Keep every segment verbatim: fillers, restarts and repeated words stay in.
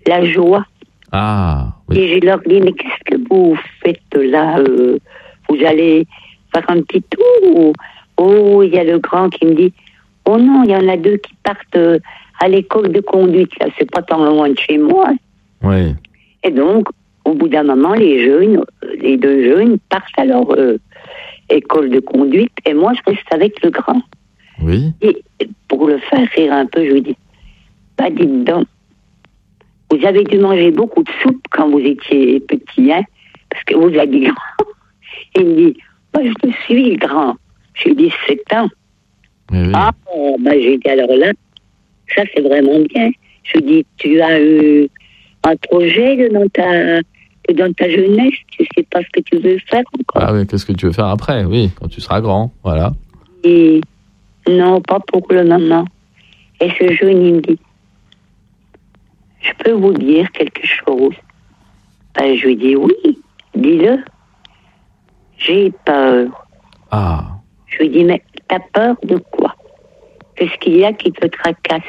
la joie. Ah, oui. Et je leur dis, mais qu'est-ce que vous faites là euh, Vous allez faire un petit tour ou... Oh, il y a le grand qui me dit, oh non, il y en a deux qui partent euh, à l'école de conduite, là, c'est pas tant loin de chez moi. Oui. Et donc, au bout d'un moment, les jeunes, les deux jeunes partent à leur euh, école de conduite, et moi, je reste avec le grand. Oui. Et pour le faire rire un peu, je lui dis, bah dites donc, vous avez dû manger beaucoup de soupe quand vous étiez petit, hein, parce que vous avez dit grand. Il me dit, bah, je suis grand. J'ai dit sept ans. Oui, oui. Ah, bah, j'ai dit alors là, ça c'est vraiment bien. Je lui dis, tu as eu un projet dans ta, dans ta jeunesse, tu sais pas ce que tu veux faire encore. Ah oui, qu'est-ce que tu veux faire après? Oui, quand tu seras grand, voilà. Et non, pas pour le moment. Et ce jeune, il me dit, je peux vous dire quelque chose? Ben, je lui dis oui, dis-le. J'ai peur. Ah. Je lui dis, mais t'as peur de quoi? Qu'est-ce qu'il y a qui te tracasse?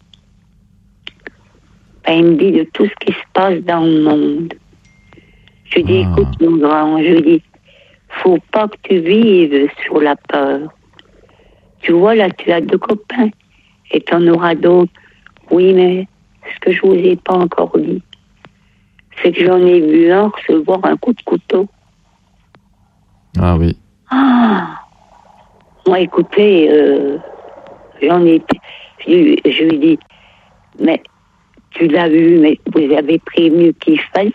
Ben, il me dit de tout ce qui se passe dans le monde. Je lui dis, Ah. écoute mon grand, je lui dis, faut pas que tu vives sur la peur. Tu vois, là, tu as deux copains et tu en auras d'autres. Oui, mais ce que je vous ai pas encore dit, c'est que j'en ai vu un recevoir un coup de couteau. Ah oui. Ah! Moi, écoutez, euh, j'en ai... Je, je lui dis, mais tu l'as vu, mais vous avez prévenu qu'il fallait.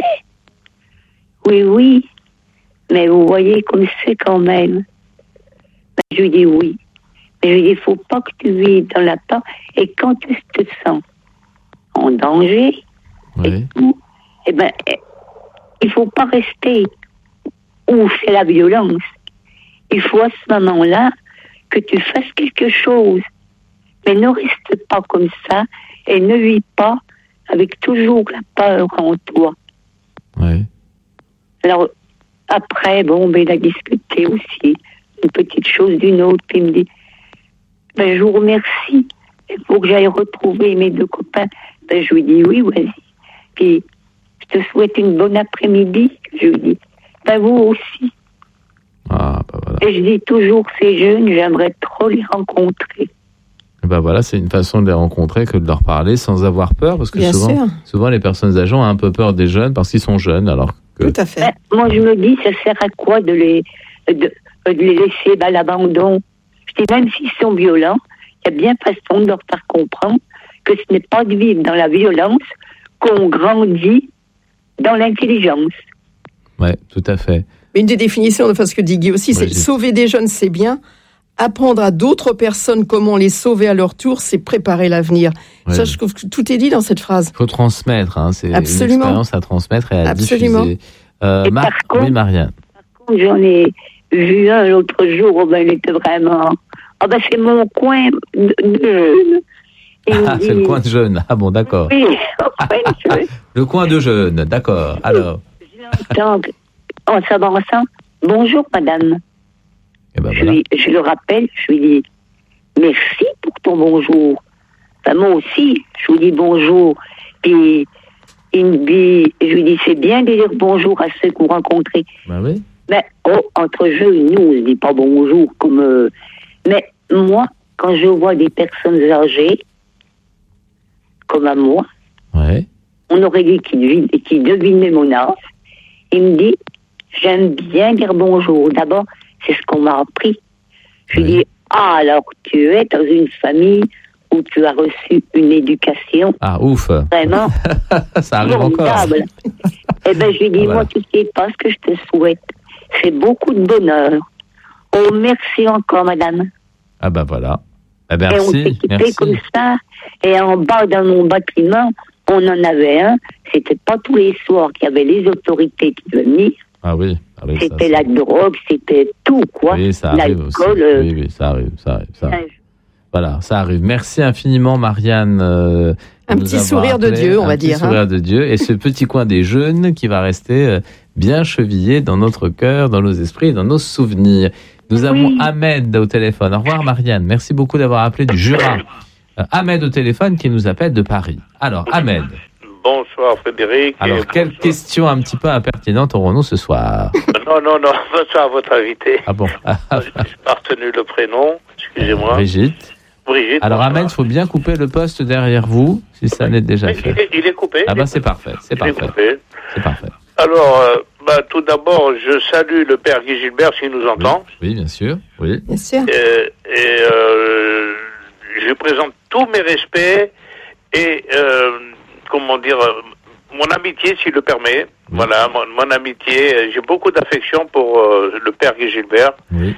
Oui, oui, mais vous voyez comme c'est quand même. Ben, je lui dis oui. Mais je lui dis, il ne faut pas que tu vives dans la peur. Et quand tu te sens en danger, Oui. et tout, eh ben, il ne faut pas rester où c'est la violence. Il faut à ce moment-là que tu fasses quelque chose. Mais ne reste pas comme ça et ne vis pas avec toujours la peur en toi. Oui. Alors, après, bon, ben, il a discuté aussi une petite chose d'une autre, puis il me dit, ben, je vous remercie. Il faut que j'aille retrouver mes deux copains. Ben, je lui dis, oui, vas-y. Puis, je te souhaite une bonne après-midi. Je lui dis, ben, vous aussi. Ah, bah voilà. Et je dis toujours, ces jeunes, j'aimerais trop les rencontrer. Et ben voilà, c'est une façon de les rencontrer que de leur parler sans avoir peur, parce que Bien souvent, sûr. souvent les personnes âgées ont un peu peur des jeunes parce qu'ils sont jeunes, alors que... Tout à fait. Ben, moi, je me dis, ça sert à quoi de les, de, de les laisser à l'abandon? Je dis, même s'ils sont violents, il y a bien façon de leur faire comprendre que ce n'est pas de vivre dans la violence qu'on grandit dans l'intelligence. Ouais, tout à fait. Une des définitions, enfin ce que dit Guy aussi, Ouais, c'est j'ai- sauver des jeunes, c'est bien. Apprendre à d'autres personnes comment les sauver à leur tour, c'est préparer l'avenir. Ouais. Ça, je trouve que tout est dit dans cette phrase. Il faut transmettre, hein, c'est Absolument. une expérience à transmettre et à Absolument. diffuser. Euh, Et Mar- par contre- oui, Marianne. J'en ai vu un l'autre jour, oh ben, il était vraiment... Ah ben, c'est mon coin de, de jeunes. Il me Ah, dit- c'est le coin de jeunes. Ah bon, d'accord. Oui, au coin de jeunes. Le coin de jeunes, d'accord. Alors, Donc, on s'avançant. Bonjour, madame. eh ben Je, voilà. lui, je le rappelle, je lui dis merci pour ton bonjour. Enfin, moi aussi, je lui dis bonjour. Puis, il me dit, je lui dis, c'est bien de dire bonjour à ceux que vous rencontrez. Ben oui. Mais oh, entre jeunes, nous, on ne se dit pas bonjour comme. euh, mais moi, quand je vois des personnes âgées, comme à moi, Ouais. on aurait dit qu'ils devin- qu'ils devinaient mon âge. Il me dit, j'aime bien dire bonjour. D'abord, c'est ce qu'on m'a appris. Je lui Oui. dis, ah, alors tu es dans une famille où tu as reçu une éducation Ah, ouf. vraiment Ça arrive encore. formidable. Eh bien, je lui dis, Ah, voilà. moi, tu sais pas ce que je te souhaite. C'est beaucoup de bonheur. Oh, merci encore, madame. Ah ben voilà. Eh ben, Et on merci, s'équipait merci. comme ça. Et en bas, dans mon bâtiment, on en avait un. C'était pas tous les soirs qu'il y avait les autorités qui venaient. Ah oui. Ah oui, ça, C'était ça- la drogue, c'était tout, quoi. Oui, ça arrive aussi. L'alcool. euh, Oui, oui, ça arrive, ça arrive. Ça arrive. un- Voilà, ça arrive. Merci infiniment, Marianne. euh, de Un nous petit avoir sourire de appelé. Dieu, on Un va petit dire, hein. sourire de Dieu. Et ce petit coin des jeunes qui va rester euh, bien chevillé dans notre cœur, dans nos esprits, dans nos souvenirs. Nous avons Oui. Ahmed au téléphone. Au revoir, Marianne. Merci beaucoup d'avoir appelé du Jura. Euh, Ahmed au téléphone qui nous appelle de Paris. Alors, Ahmed. Bonsoir bonsoir Frédéric. Alors, quelle bonsoir. question un petit peu impertinente aurons-nous ce soir? Non, non, non, bonsoir à votre invité. Ah bon? Je n'ai pas retenu le prénom, excusez-moi. Brigitte. Brigitte. Alors, bonsoir. Ahmed, il faut bien couper le poste derrière vous, si ça n'est déjà Oui, fait. il, est, il est coupé. Ah il bah est c'est coupé. parfait, c'est Il est parfait, coupé. c'est parfait. Alors, euh, bah, tout d'abord, je salue le père Guy Gilbert s'il nous entend. Oui, bien sûr, oui. Bien sûr. Euh, et euh, je lui présente tous mes respects et, euh, comment dire, euh, mon amitié, s'il le permet. Oui. Voilà, mon, mon amitié. J'ai beaucoup d'affection pour euh, le père Guy Gilbert. Oui,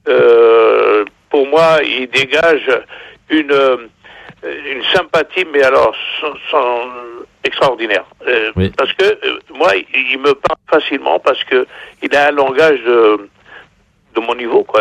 Euh, pour moi, il dégage une, euh, une sympathie, mais alors sans, sans- extraordinaire. Euh, Oui. Parce que euh, moi, il, il me parle facilement parce que il a un langage de, de mon niveau, quoi.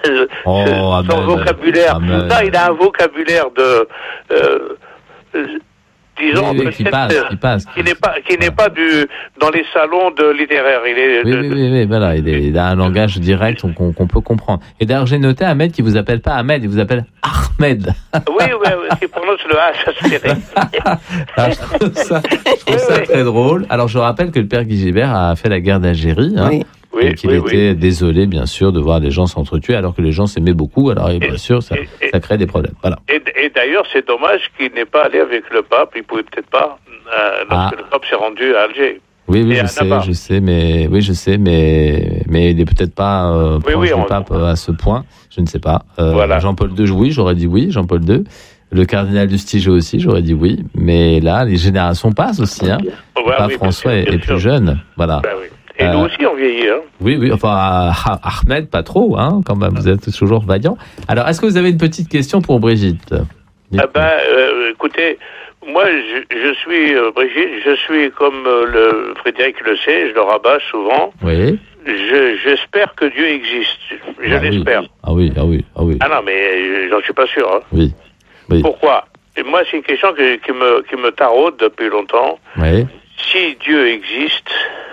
Oh, Son Ahmed, vocabulaire. Ahmed. Non, il a un vocabulaire de, euh, euh, disons, Oui, oui, qui peut-être, passe, euh, qui passe. qui n'est pas, qui n'est pas du dans les salons de littéraires. Il est Oui, de- oui, de- oui, oui, voilà, il, est- il a un langage direct qu'on qu'on- qu'on peut comprendre. Et d'ailleurs, j'ai noté Ahmed qui vous appelle pas Ahmed, il vous appelle Ahmed. Oui, oui, oui, qui prononce le H aspiré. Alors, je trouve ça, je trouve ça Oui, oui. très drôle. Alors, je rappelle que le père Guy Gilbert a fait la guerre d'Algérie. Hein, Oui. Oui, et qu'il oui, était oui. désolé, bien sûr, de voir les gens s'entretuer, alors que les gens s'aimaient beaucoup. Alors, et bien sûr, ça, et- et- ça crée des problèmes. Voilà. Et, et d'ailleurs, c'est dommage qu'il n'ait pas allé avec le pape. Il pouvait peut-être pas, euh, lorsque Ah. le pape s'est rendu à Alger. Oui, oui, Et je à sais, Navarre. je sais, mais oui, je sais, mais mais il est peut-être pas euh, Oui, proche oui, du on- pape euh, à ce point. Je ne sais pas. Euh, Voilà. Jean-Paul deux, oui, j'aurais dit oui. Jean-Paul deux. Le cardinal Lustiger aussi, j'aurais dit oui. Mais là, les générations passent aussi. Hein. Le Ouais, pape oui, bien François sûr, est, bien est plus sûr. jeune. Voilà. Ben oui. Et Euh, nous aussi, on vieillit. Hein. Oui, oui. Enfin, Ah- Ahmed, pas trop, hein. Quand même, vous êtes toujours vaillant. Alors, est-ce que vous avez une petite question pour Brigitte? Ah ben, euh, écoutez, moi, je, je suis, euh, Brigitte, je suis comme euh, le Frédéric le sait, je le rabâche souvent. Oui. Je, j'espère que Dieu existe. Je Ah oui. l'espère. Ah oui, ah oui, ah oui. Ah non, mais euh, j'en suis pas sûr. Hein. Oui. Oui. Pourquoi? Et moi, c'est une question que- qui me, qui me taraude depuis longtemps. Oui. Si Dieu existe,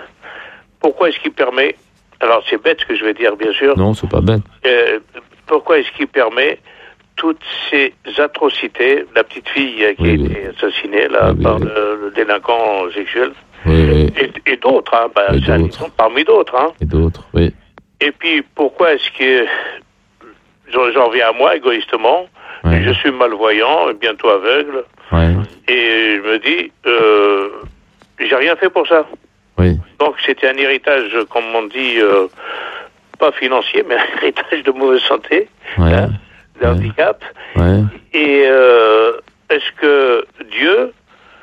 pourquoi est-ce qu'il permet, alors c'est bête ce que je vais dire bien sûr, Non, c'est pas bête. euh, pourquoi est-ce qu'il permet toutes ces atrocités, la petite fille euh, qui Oui, a oui. été assassinée là, Oui, oui, par oui. Le, le délinquant sexuel, Oui, oui. et, et d'autres, hein, bah, Et c'est un d'autres. exemple parmi d'autres. Hein. Et d'autres, oui. Et puis pourquoi est-ce que, j'en, j'en reviens à moi égoïstement, Ouais. je suis malvoyant, bientôt aveugle, Ouais. et je me dis, euh, j'ai rien fait pour ça. Oui. Donc c'était un héritage, comme on dit, euh, pas financier, mais un héritage de mauvaise santé, Ouais. hein, de Ouais. handicap. Ouais. Et euh, est-ce que Dieu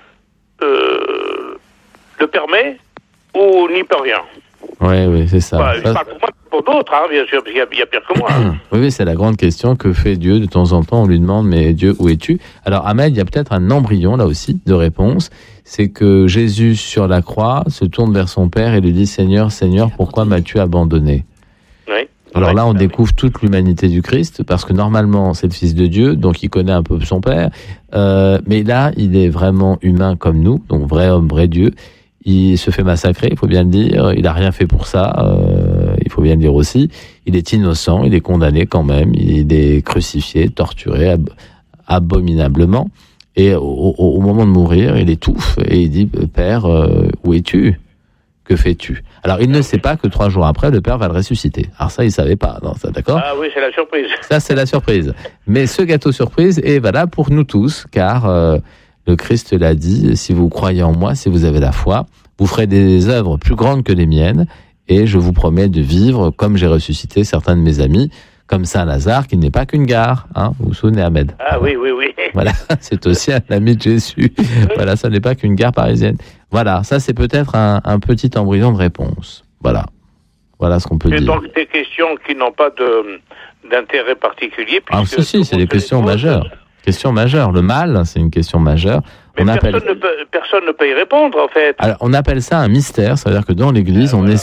euh, le permet ou n'y peut rien? Ouais, oui, c'est ça. Bah, Ça- je parle pour moi, pour d'autres, hein, bien sûr, parce qu'il y a, il y a pire que moi. hein. Oui, oui, c'est la grande question. Que fait Dieu? De temps en temps, on lui demande, mais Dieu, où es-tu? Alors, Ahmed, il y a peut-être un embryon, là aussi, de réponse. C'est que Jésus, sur la croix, se tourne vers son Père et lui dit, Seigneur, Seigneur, pourquoi m'as-tu abandonné? Oui. Alors Ouais. là, on Ah oui. découvre toute l'humanité du Christ, parce que normalement, c'est le Fils de Dieu, donc il connaît un peu son Père. Euh, mais là, il est vraiment humain comme nous, donc vrai homme, vrai Dieu. Il se fait massacrer, il faut bien le dire. Il a rien fait pour ça, euh, il faut bien le dire aussi. Il est innocent, il est condamné quand même. Il est crucifié, torturé ab- abominablement. Et au, au- au moment de mourir, il étouffe et il dit, Père, euh, où es-tu? Que fais-tu? Alors, il ne sait pas que trois jours après, le Père va le ressusciter. Alors ça, il savait pas, non, ça, d'accord? Ah oui, c'est la surprise. Ça, c'est la surprise. Mais ce gâteau surprise est valable pour nous tous, car euh, le Christ l'a dit, si vous croyez en moi, si vous avez la foi, vous ferez des œuvres plus grandes que les miennes, et je vous promets de vivre comme j'ai ressuscité certains de mes amis, comme Saint Lazare, qui n'est pas qu'une gare. Hein, vous vous souvenez, Ahmed? Ah oui, oui, oui. Voilà, c'est aussi un ami de Jésus. Voilà, ça n'est pas qu'une gare parisienne. Voilà, ça c'est peut-être un, un petit embryon de réponse. Voilà, voilà ce qu'on peut C'est dire. donc des questions qui n'ont pas de, d'intérêt particulier. Ah, puisque si, si, tout c'est le des monde se les questions pose. majeures. Question majeure. Le mal, c'est une question majeure. Mais On personne, appelle, ne peut, personne ne peut y répondre, en fait. alors, on appelle ça un mystère. Ça veut dire que dans l'Église, Ah, on voilà. essaie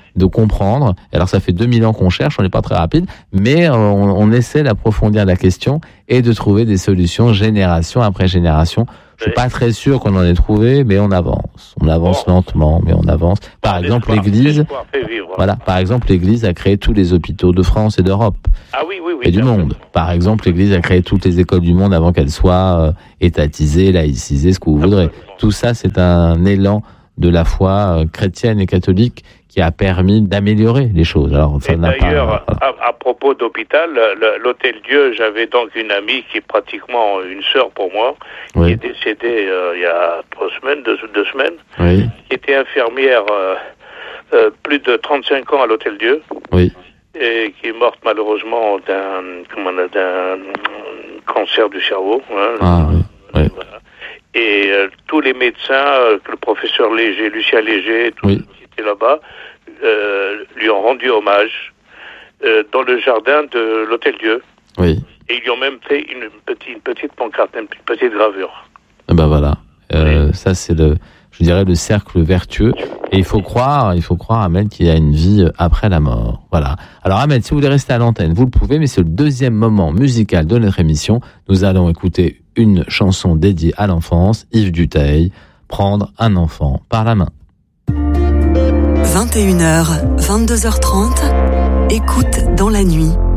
de comprendre. Alors ça fait deux mille ans qu'on cherche, on n'est pas très rapide, mais on, on essaie d'approfondir la question et de trouver des solutions génération après génération. Je suis pas très sûr qu'on en ait trouvé, mais on avance. On avance bon. lentement, mais on avance. Par bon, exemple, l'Église, vivre, voilà. Par exemple, l'Église a créé tous les hôpitaux de France et d'Europe. Ah oui, oui, oui. Et du monde. Par exemple, l'Église a créé toutes les écoles du monde avant qu'elles soient euh, étatisées, laïcisées, ce que vous voudrez. Tout ça, c'est un élan de la foi euh, chrétienne et catholique qui a permis d'améliorer les choses. Alors, ça et n'a d'ailleurs, pas, voilà. à, à propos d'hôpital, l'Hôtel Dieu, j'avais donc une amie qui est pratiquement une sœur pour moi, oui. qui est décédée euh, il y a trois semaines, deux, deux semaines, oui. qui était infirmière euh, euh, plus de trente-cinq ans à l'Hôtel Dieu, oui. et qui est morte malheureusement d'un, comment on a, d'un cancer du cerveau. Hein, ah, oui. Oui. Voilà. Et euh, tous les médecins, euh, le professeur Léger, Lucien Léger, tout, oui. qui était là-bas, euh, lui ont rendu hommage euh, dans le jardin de l'Hôtel Dieu. Oui. Et ils lui ont même fait une petite, une petite pancarte, une petite gravure. Ah ben voilà, euh, oui. ça c'est le, je dirais le cercle vertueux. Et il faut croire, il faut croire, Ahmed, qu'il y a une vie après la mort. Voilà. Alors Ahmed, si vous voulez rester à l'antenne, vous le pouvez, mais c'est le deuxième moment musical de notre émission. Nous allons écouter une chanson dédiée à l'enfance, Yves Dutheil, Prendre un enfant par la main. vingt et une heures, vingt-deux heures trente, écoute dans la nuit.